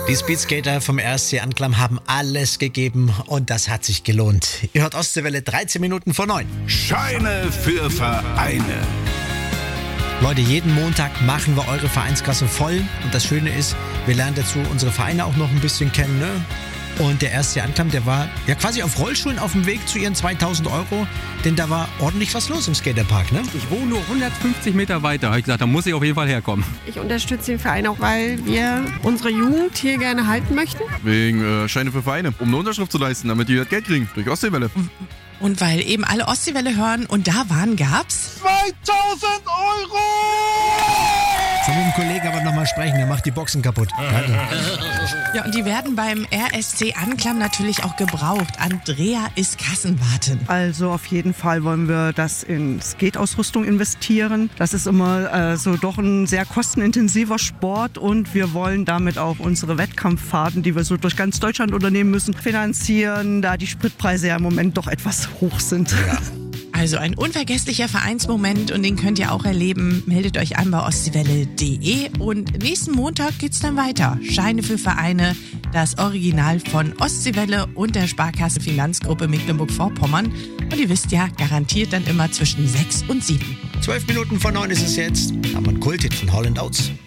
Die Speedskater vom RSC Anklam haben alles gegeben und das hat sich gelohnt. Ihr hört Ostseewelle 13 Minuten vor 9. Scheine für Vereine. Leute, jeden Montag machen wir eure Vereinskasse voll und das Schöne ist, wir lernen dazu unsere Vereine auch noch ein bisschen kennen, ne? Und der RSC Anklam, der war ja quasi auf Rollschuhen auf dem Weg zu ihren 2000 Euro, denn da war ordentlich was los im Skaterpark, ne? Ich wohne nur 150 Meter weiter. Habe ich gesagt, da muss ich auf jeden Fall herkommen. Ich unterstütze den Verein auch, weil wir unsere Jugend hier gerne halten möchten. Wegen Scheine für Vereine, um eine Unterschrift zu leisten, damit die das Geld kriegen, durch Ostseewelle. Und weil eben alle Ostseewelle hören und da waren, gab's 2000 Euro! Soll mit dem Kollegen aber nochmal sprechen, der macht die Boxen kaputt. Ja, und die werden beim RSC Anklam natürlich auch gebraucht. Andrea ist Kassenwartin. Also auf jeden Fall wollen wir das in Skate-Ausrüstung investieren. Das ist immer so doch ein sehr kostenintensiver Sport und wir wollen damit auch unsere Wettkampffahrten, die wir so durch ganz Deutschland unternehmen müssen, finanzieren, da die Spritpreise ja im Moment doch etwas hoch sind. Ja. Also ein unvergesslicher Vereinsmoment und den könnt ihr auch erleben. Meldet euch an bei ostseewelle.de und nächsten Montag geht's dann weiter. Scheine für Vereine, das Original von Ostseewelle und der Sparkasse Finanzgruppe Mecklenburg-Vorpommern. Und ihr wisst ja, garantiert dann immer zwischen 6 und 7. 12 Minuten vor 9 ist es jetzt. Haben wir einen Kulthit von Holland Oates.